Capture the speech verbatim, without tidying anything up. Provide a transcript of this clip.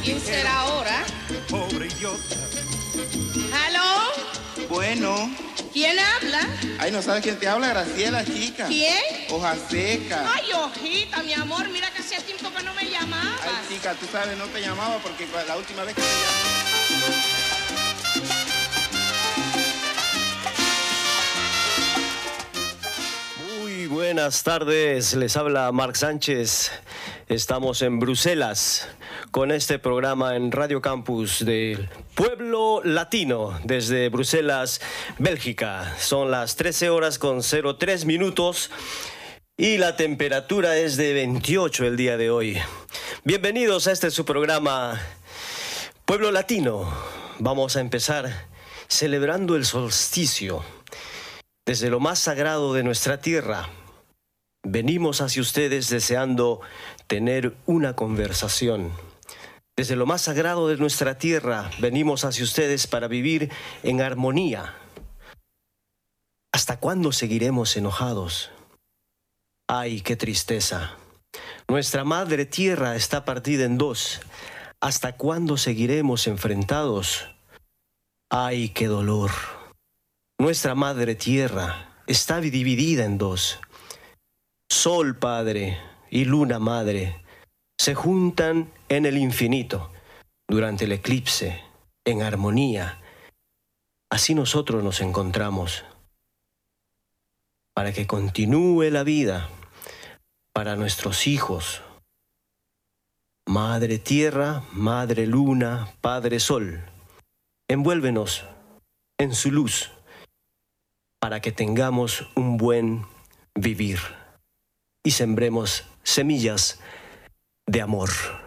¿Quién será ahora? Pobre idiota. ¿Aló? Bueno. ¿Quién habla? Ay, ¿no sabes quién te habla? Graciela, chica. ¿Quién? Hoja seca. Ay, hojita, mi amor, mira que hacía tiempo que no me llamabas. Ay, chica, tú sabes, no te llamaba porque la última vez que te llamé... Muy buenas tardes, les habla Marc Sánchez. Estamos en Bruselas con este programa en Radio Campus del Pueblo Latino desde Bruselas, Bélgica. Son las trece horas con cero tres minutos y la temperatura es de veintiocho el día de hoy. Bienvenidos a este su programa Pueblo Latino. Vamos a empezar celebrando el solsticio. Desde lo más sagrado de nuestra tierra, venimos hacia ustedes deseando tener una conversación. Desde lo más sagrado de nuestra tierra, venimos hacia ustedes para vivir en armonía. ¿Hasta cuándo seguiremos enojados? ¡Ay, qué tristeza! Nuestra madre tierra está partida en dos. ¿Hasta cuándo seguiremos enfrentados? ¡Ay, qué dolor! Nuestra madre tierra está dividida en dos. Sol Padre y Luna Madre se juntan en el infinito durante el eclipse, en armonía. Así nosotros nos encontramos para que continúe la vida para nuestros hijos. Madre Tierra, Madre Luna, Padre Sol, envuélvenos en su luz para que tengamos un buen vivir y sembremos semillas de amor.